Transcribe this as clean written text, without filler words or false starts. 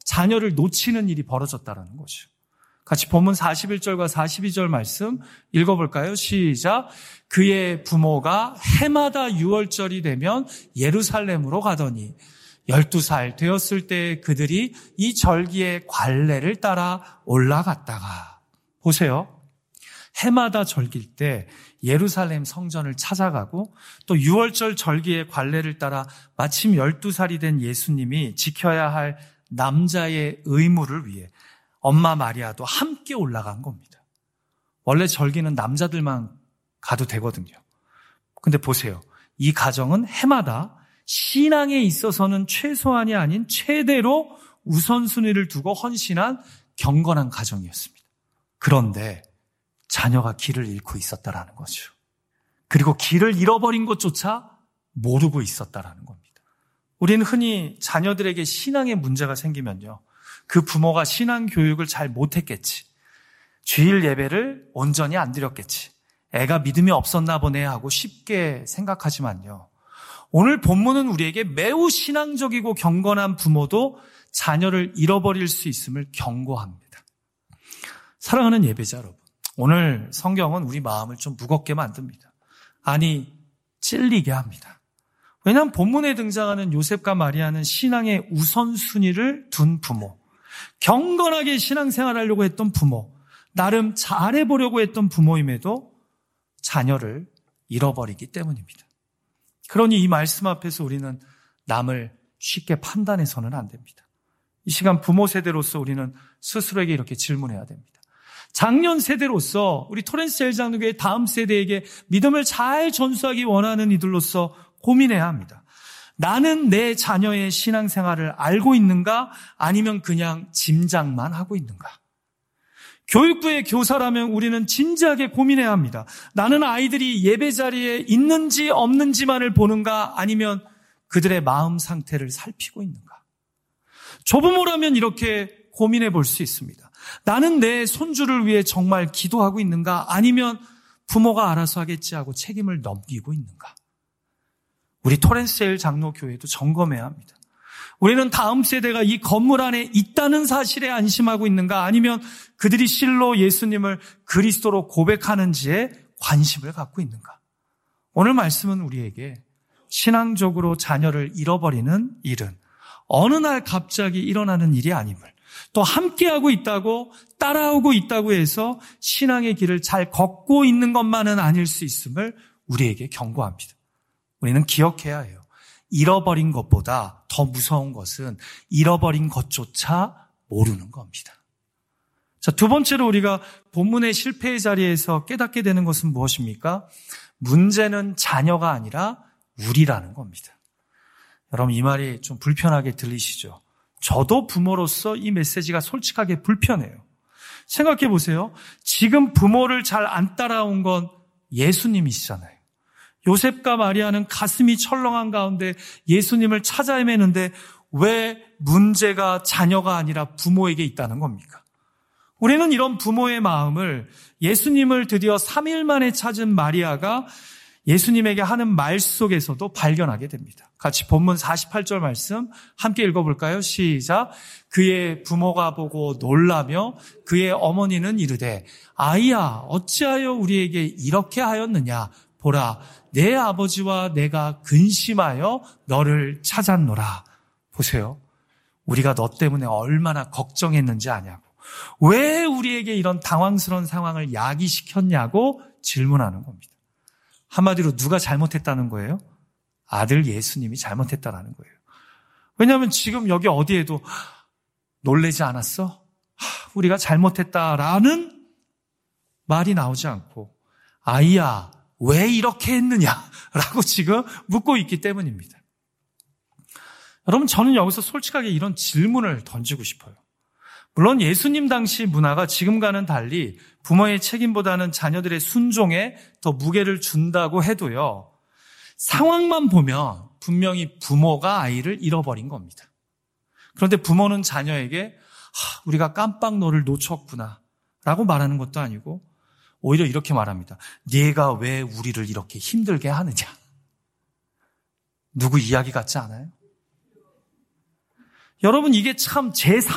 자녀를 놓치는 일이 벌어졌다라는 거죠. 같이 본문 41절과 42절 말씀 읽어볼까요? 시작. 그의 부모가 해마다 6월절이 되면 예루살렘으로 가더니 12살 되었을 때 그들이 이 절기의 관례를 따라 올라갔다가, 보세요. 해마다 절기일 때 예루살렘 성전을 찾아가고 또 6월절 절기의 관례를 따라 마침 12살이 된 예수님이 지켜야 할 남자의 의무를 위해 엄마 마리아도 함께 올라간 겁니다. 원래 절기는 남자들만 가도 되거든요. 근데 보세요. 이 가정은 해마다 신앙에 있어서는 최소한이 아닌 최대로 우선순위를 두고 헌신한 경건한 가정이었습니다. 그런데 자녀가 길을 잃고 있었다라는 거죠. 그리고 길을 잃어버린 것조차 모르고 있었다라는 겁니다. 우리는 흔히 자녀들에게 신앙에 문제가 생기면요, 그 부모가 신앙 교육을 잘 못했겠지, 주일 예배를 온전히 안 드렸겠지, 애가 믿음이 없었나 보네 하고 쉽게 생각하지만요, 오늘 본문은 우리에게 매우 신앙적이고 경건한 부모도 자녀를 잃어버릴 수 있음을 경고합니다. 사랑하는 예배자 여러분, 오늘 성경은 우리 마음을 좀 무겁게 만듭니다. 아니, 찔리게 합니다. 왜냐하면 본문에 등장하는 요셉과 마리아는 신앙의 우선순위를 둔 부모, 경건하게 신앙생활하려고 했던 부모, 나름 잘해보려고 했던 부모임에도 자녀를 잃어버리기 때문입니다. 그러니 이 말씀 앞에서 우리는 남을 쉽게 판단해서는 안 됩니다. 이 시간 부모 세대로서 우리는 스스로에게 이렇게 질문해야 됩니다. 장년 세대로서 우리 토렌스 제일장로교회 다음 세대에게 믿음을 잘 전수하기 원하는 이들로서 고민해야 합니다. 나는 내 자녀의 신앙생활을 알고 있는가? 아니면 그냥 짐작만 하고 있는가? 교육부의 교사라면 우리는 진지하게 고민해야 합니다. 나는 아이들이 예배 자리에 있는지 없는지만을 보는가? 아니면 그들의 마음 상태를 살피고 있는가? 조부모라면 이렇게 고민해 볼 수 있습니다. 나는 내 손주를 위해 정말 기도하고 있는가? 아니면 부모가 알아서 하겠지 하고 책임을 넘기고 있는가? 우리 토렌스 제일 장로교회도 점검해야 합니다. 우리는 다음 세대가 이 건물 안에 있다는 사실에 안심하고 있는가? 아니면 그들이 실로 예수님을 그리스도로 고백하는지에 관심을 갖고 있는가? 오늘 말씀은 우리에게 신앙적으로 자녀를 잃어버리는 일은 어느 날 갑자기 일어나는 일이 아님을, 또 함께하고 있다고 따라오고 있다고 해서 신앙의 길을 잘 걷고 있는 것만은 아닐 수 있음을 우리에게 경고합니다. 우리는 기억해야 해요. 잃어버린 것보다 더 무서운 것은 잃어버린 것조차 모르는 겁니다. 자, 두 번째로 우리가 본문의 실패의 자리에서 깨닫게 되는 것은 무엇입니까? 문제는 자녀가 아니라 우리라는 겁니다. 여러분, 이 말이 좀 불편하게 들리시죠? 저도 부모로서 이 메시지가 솔직하게 불편해요. 생각해 보세요. 지금 부모를 잘 안 따라온 건 예수님이시잖아요. 요셉과 마리아는 가슴이 철렁한 가운데 예수님을 찾아 헤매는데 왜 문제가 자녀가 아니라 부모에게 있다는 겁니까? 우리는 이런 부모의 마음을 예수님을 드디어 3일 만에 찾은 마리아가 예수님에게 하는 말 속에서도 발견하게 됩니다. 같이 본문 48절 말씀 함께 읽어볼까요? 시작. 그의 부모가 보고 놀라며 그의 어머니는 이르되 아이야 어찌하여 우리에게 이렇게 하였느냐? 보라 내 아버지와 내가 근심하여 너를 찾았노라. 보세요. 우리가 너 때문에 얼마나 걱정했는지 아냐고. 왜 우리에게 이런 당황스러운 상황을 야기시켰냐고 질문하는 겁니다. 한마디로 누가 잘못했다는 거예요? 아들 예수님이 잘못했다라는 거예요. 왜냐하면 지금 여기 어디에도 놀라지 않았어? 우리가 잘못했다라는 말이 나오지 않고 아이야 왜 이렇게 했느냐라고 지금 묻고 있기 때문입니다. 여러분, 저는 여기서 솔직하게 이런 질문을 던지고 싶어요. 물론 예수님 당시 문화가 지금과는 달리 부모의 책임보다는 자녀들의 순종에 더 무게를 준다고 해도요, 상황만 보면 분명히 부모가 아이를 잃어버린 겁니다. 그런데 부모는 자녀에게 우리가 깜빡 너를 놓쳤구나 라고 말하는 것도 아니고 오히려 이렇게 말합니다. 네가 왜 우리를 이렇게 힘들게 하느냐. 누구 이야기 같지 않아요? 여러분, 이게 참 제3